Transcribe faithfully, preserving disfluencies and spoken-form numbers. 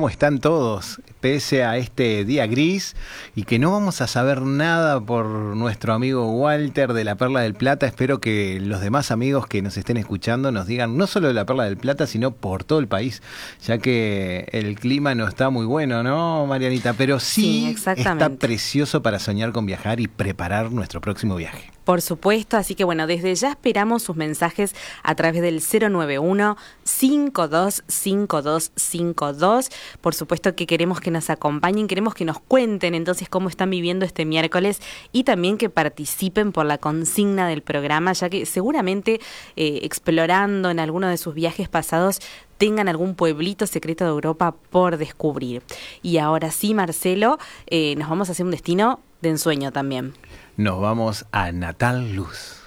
cómo están todos, pese a este día gris y que no vamos a saber nada por nuestro amigo Walter de la Perla del Plata. Espero que los demás amigos que nos estén escuchando nos digan no solo de la Perla del Plata, sino por todo el país, ya que el clima no está muy bueno, ¿no, Marianita? Pero sí, sí está precioso para soñar con viajar y preparar nuestro próximo viaje. Por supuesto, así que bueno, desde ya esperamos sus mensajes a través del cero nueve uno, cinco dos cinco dos cinco dos. Por supuesto que queremos que nos acompañen, queremos que nos cuenten entonces cómo están viviendo este miércoles y también que participen por la consigna del programa, ya que seguramente eh, explorando en alguno de sus viajes pasados tengan algún pueblito secreto de Europa por descubrir. Y ahora sí, Marcelo, eh, nos vamos a hacer un destino de ensueño también. Nos vamos a Natal Luz.